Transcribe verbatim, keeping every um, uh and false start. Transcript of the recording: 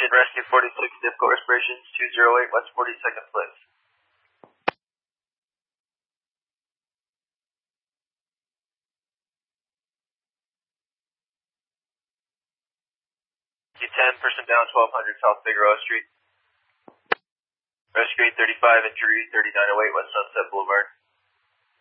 Union Rescue forty-six, difficult respirations, two zero eight, West forty-second, please. Q ten, person down, twelve hundred South Figueroa Street. Rescue eight thirty-five, injury thirty-nine oh eight, West Sunset Boulevard.